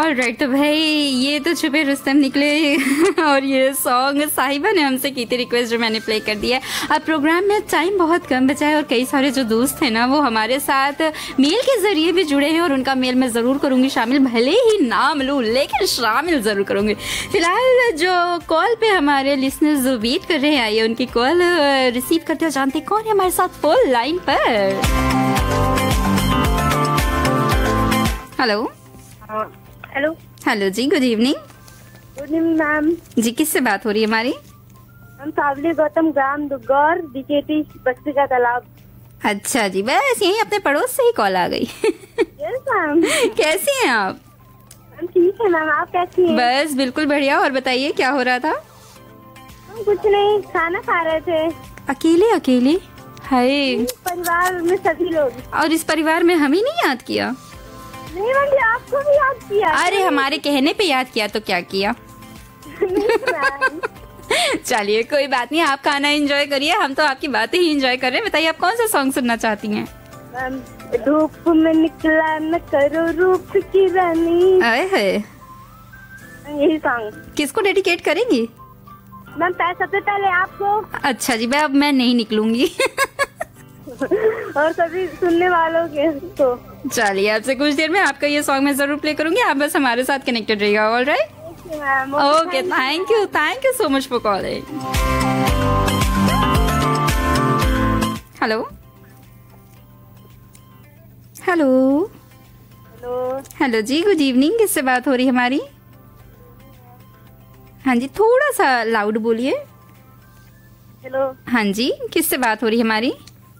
Alright, तो भाई ये तो छुपे रुस्तम निकले और ये सॉन्ग साहिबा ने हमसे की थी रिक्वेस्ट, जो मैंने प्ले कर दिया है। अब प्रोग्राम में टाइम बहुत कम बचा है और कई सारे जो दोस्त हैं ना वो हमारे साथ मेल के जरिए भी जुड़े हैं और उनका मेल मैं ज़रूर करूँगी शामिल, भले ही नाम लूँ लेकिन शामिल ज़रूर करूँगी। फिलहाल जो कॉल पे हमारे लिसनर्स वेट कर रहे हैं, आइए उनकी कॉल रिसीव करते हो, जानते कौन है हमारे साथ फोन लाइन पर। हेलो हेलो हेलो जी, good evening. Good evening ma'am जी, किससे बात हो रही है हमारी? हम सावली गौतम ग्राम दुग्गौर डीकेटी बस्ती का तालाब। अच्छा जी, बस यही अपने पड़ोस से ही कॉल आ गई। Yes ma'am. कैसी हैं आप? हम ठीक है मैम, आप कैसी हैं? बस बिल्कुल बढ़िया। और बताइए क्या हो रहा था? हम कुछ नहीं, खाना खा रहे थे। अकेले अकेले? हाय, परिवार में सभी लोग। और इस परिवार में हम ही नहीं याद किया? नहीं मैम, आपको भी याद किया। अरे हमारे कहने पे याद किया तो क्या किया। चलिए कोई बात नहीं, आप खाना एंजॉय करिए, हम तो आपकी बातें ही एंजॉय कर रहे हैं। बताइए आप कौन सा सॉन्ग सुनना चाहती हैं? मैम धूप में निकला न करो रूप की रानी, आए है, यही सॉन्ग। किसको डेडिकेट करेंगी? मैम सबसे पहले आपको। अच्छा जी, अब मैं नहीं निकलूंगी। और सभी सुनने वालों के तो। चलिए आपसे कुछ देर में आपका ये सॉन्ग मैं जरूर प्ले करूंगी, आप बस हमारे साथ कनेक्टेड रहिएगा। Alright, okay, thank you so much for calling. Hello hello hello hello ji, good evening. किससे बात हो रही है हमारी? हाँ जी, थोड़ा सा लाउड बोलिए। हेलो हाँ जी, किससे बात हो रही है हमारी?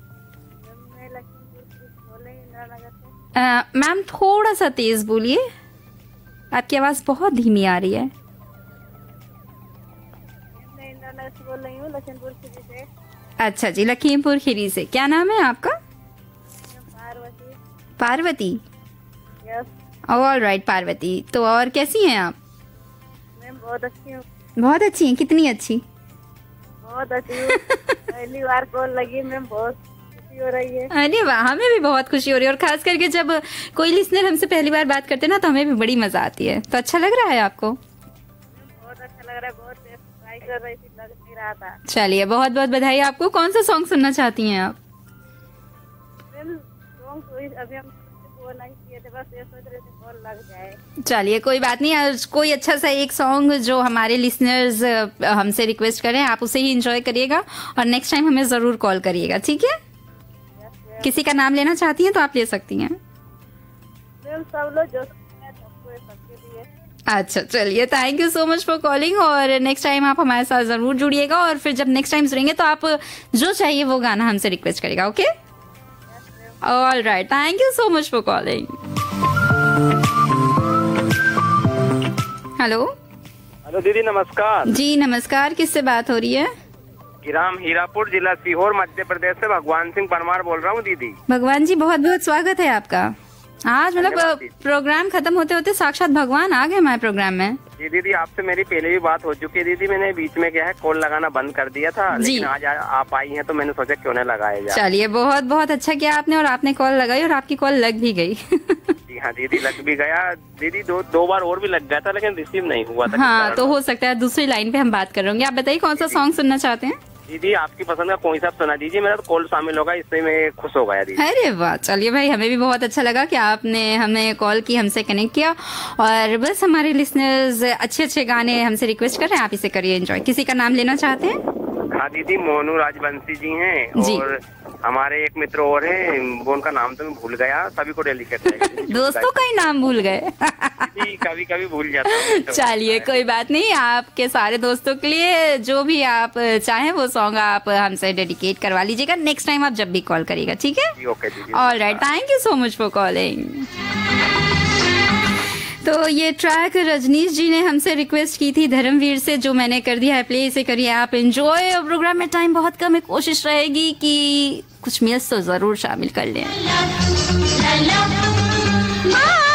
मैम थोड़ा सा तेज बोलिए, आपकी आवाज बहुत धीमी आ रही है। मैं इंद्रनगर से बोल रही हूँ, लखनपुर खीरी से। अच्छा जी, लखीमपुर खीरी से। क्या नाम है आपका? पार्वती। पार्वती, यस। ऑलराइट पार्वती, तो और कैसी हैं आप? मैं बहुत अच्छी हूँ। बहुत अच्छी हैं? कितनी अच्छी? बहुत अच्छी हूँ। पहली बार कॉल लगी, मैं बहुत खुशी हो रही है। अरे वाह, हमें भी बहुत खुशी हो रही है, और खास करके जब कोई लिसनर हमसे पहली बार बात करते हैं ना तो हमें भी बड़ी मजा आती है। तो अच्छा लग रहा है आपको? बहुत अच्छा लग रहा है, बहुत ट्राई कर रही थी, लग नहीं रहा था। चलिए बहुत बहुत बधाई आपको। कौन सा सॉन्ग सुनना चाहती हैं आप? अभी हम कॉल नहीं किए थे, बस ये सोच रहे थे कॉल लग जाए। चलिए कोई बात नहीं, आज कोई अच्छा सा एक सॉन्ग जो हमारे लिसनर्स हमसे रिक्वेस्ट करें आप उसे ही एंजॉय करिएगा और नेक्स्ट टाइम हमें जरूर कॉल करिएगा, ठीक है? किसी का नाम लेना चाहती हैं तो आप ले सकती हैं। सब लोग जो सबके लिए। अच्छा चलिए, thank you so much for calling, और नेक्स्ट टाइम आप हमारे साथ जरूर जुड़िएगा, और फिर जब नेक्स्ट टाइम जुड़ेंगे तो आप जो चाहिए वो गाना हमसे रिक्वेस्ट करेगा। Okay, alright, thank you so much for calling. Hello hello दीदी, नमस्कार। जी नमस्कार, किससे बात हो रही है? ग्राम हीरापुर, जिला सीहोर, मध्य प्रदेश से भगवान सिंह परमार बोल रहा हूँ दीदी। भगवान जी, बहुत बहुत स्वागत है आपका। आज मतलब प्रोग्राम खत्म होते होते साक्षात भगवान आ गए हमारे प्रोग्राम में। जी दीदी, आपसे मेरी पहले भी बात हो चुकी है दीदी, मैंने बीच में क्या है कॉल लगाना बंद कर दिया था, लेकिन आज आप आई हैं तो मैंने सोचा क्यों न लगाया जाए। चलिए बहुत बहुत अच्छा किया आपने, और आपने कॉल लगाई और आपकी कॉल लग भी गई। जी हाँ दीदी, लग भी गया दीदी, दो बार और भी लग गया था लेकिन रिसीव नहीं हुआ था। हाँ, तो हो सकता है दूसरी लाइन पे हम बात कर रहे। आप बताइए कौन सा सॉन्ग सुनना चाहते हैं? दीदी आपकी पसंद का कोई सा सुना दीजिए, मेरा तो कॉल शामिल होगा, इससे मैं खुश हो गया दीदी। अरे वाह, चलिए भाई, हमें भी बहुत अच्छा लगा कि आपने हमें कॉल की, हमसे कनेक्ट किया, और बस हमारे लिसनर्स अच्छे अच्छे गाने हमसे रिक्वेस्ट कर रहे हैं, आप इसे करिए एंजॉय। किसी का नाम लेना चाहते हैं? हाँ दीदी, मोनू राजवंशी जी हैं जी। और हमारे एक मित्र और हैं, वो उनका नाम तो मैं भूल गया, सभी को डेलीकेट है। दोस्तों का ही नाम भूल गए? कभी कभी भूल जाता हूँ। चलिए कोई बात नहीं, आपके सारे दोस्तों के लिए जो भी आप चाहें वो सॉन्ग आप हमसे डेडिकेट करवा लीजिएगा नेक्स्ट टाइम आप जब भी कॉल करिएगा, ठीक है? ओके दीदी, alright, thank you so much for calling. तो ये ट्रैक रजनीश जी ने हमसे रिक्वेस्ट की थी धर्मवीर से, जो मैंने कर दिया है प्ले, इसे करिए आप एंजॉय। प्रोग्राम में टाइम बहुत कम है, कोशिश रहेगी कि कुछ मिस तो जरूर शामिल कर लें।